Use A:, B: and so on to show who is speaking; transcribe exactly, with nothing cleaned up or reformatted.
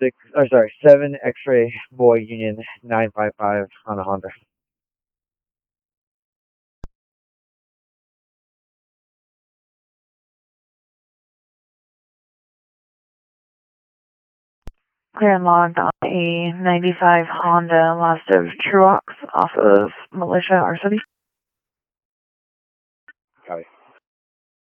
A: six, or sorry, seven X-ray boy Union nine five five on a Honda.
B: Clear and logged on a ninety-five Honda lost of Truox off of Militia R City.
A: Copy.